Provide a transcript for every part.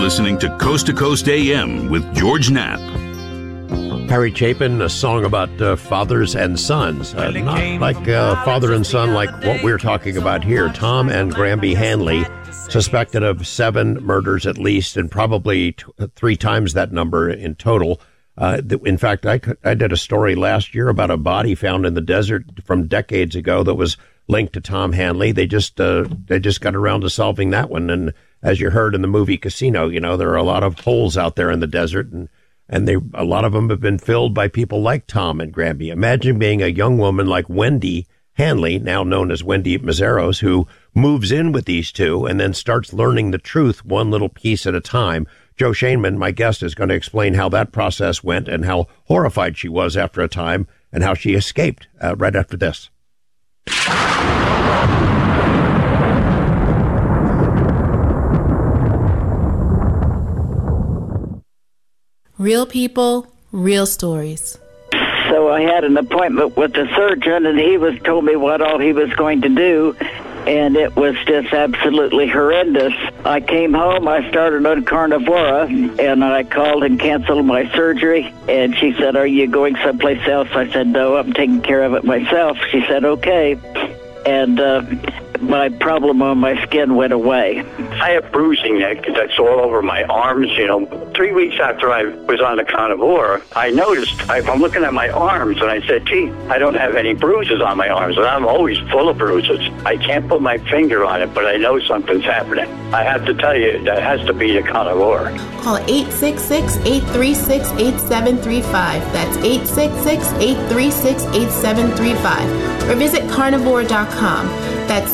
listening to Coast AM with George Knapp. Harry Chapin, a song about fathers and sons. Not like father and son like what we're talking about here. Tom and Granby Hanley, suspected of 7 murders at least, and probably 3 times that number in total. In fact, I did a story last year about a body found in the desert from decades ago that was linked to Tom Hanley. They just got around to solving that one. And as you heard in the movie Casino, there are a lot of holes out there in the desert, and a lot of them have been filled by people like Tom and Granby. Imagine being a young woman like Wendy Hanley, now known as Wendy Mazzaros, who moves in with these two and then starts learning the truth one little piece at a time. Joe Shainman, my guest, is going to explain how that process went and how horrified she was after a time and how she escaped right after this. Real people, real stories. So I had an appointment with the surgeon, and he told me what all he was going to do, and it was just absolutely horrendous. I came home, I started on Carnivora, and I called and canceled my surgery, and she said, "Are you going someplace else?" I said, "No, I'm taking care of it myself." She said, "Okay." And my problem on my skin went away. I have bruising that's all over my arms. 3 weeks after I was on the Carnivora, I noticed, I'm looking at my arms, and I said, gee, I don't have any bruises on my arms, and I'm always full of bruises. I can't put my finger on it, but I know something's happening. I have to tell you, that has to be the Carnivora. Call 866-836-8735. That's 866-836-8735. Or visit carnivora.com. That's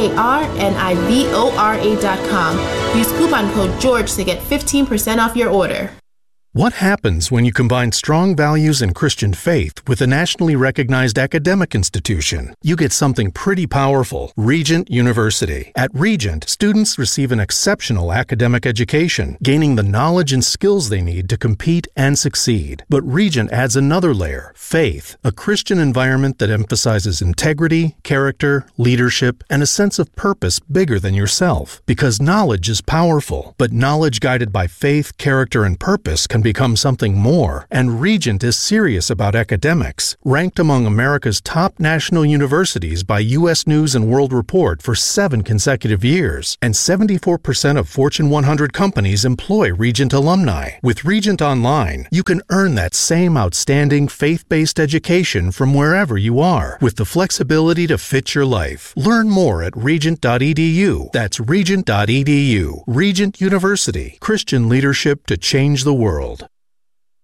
carnivora.com. Use coupon code GEORGE to get 15% off your order. What happens when you combine strong values and Christian faith with a nationally recognized academic institution? You get something pretty powerful. Regent University. At Regent, students receive an exceptional academic education, gaining the knowledge and skills they need to compete and succeed. But Regent adds another layer, faith, a Christian environment that emphasizes integrity, character, leadership, and a sense of purpose bigger than yourself. Because knowledge is powerful, but knowledge guided by faith, character, and purpose can become something more, and Regent is serious about academics. Ranked among America's top national universities by U.S. News and World Report for 7 consecutive years, and 74% of Fortune 100 companies employ Regent alumni. With Regent Online, you can earn that same outstanding faith-based education from wherever you are, with the flexibility to fit your life. Learn more at regent.edu. That's regent.edu. Regent University, Christian leadership to change the world.